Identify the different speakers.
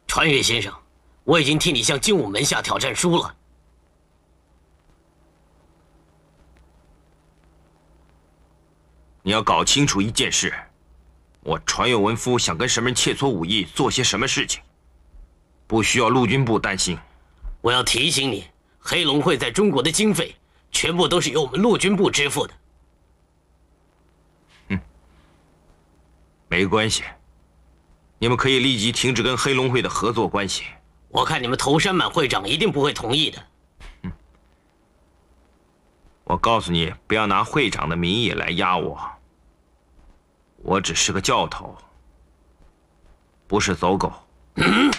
Speaker 1: 穿越先生，我已经替你向精武门下挑战书了。
Speaker 2: 你要搞清楚一件事：我传阅文夫想跟什么人切磋武艺，做些什么事情，不需要陆军部担心。
Speaker 1: 我要提醒你，黑龙会在中国的经费全部都是由我们陆军部支付的。
Speaker 2: 没关系，你们可以立即停止跟黑龙会的合作关系。
Speaker 1: 我看你们头山满会长一定不会同意的。
Speaker 2: 我告诉你，不要拿会长的名义来压我。我只是个教头，不是走狗。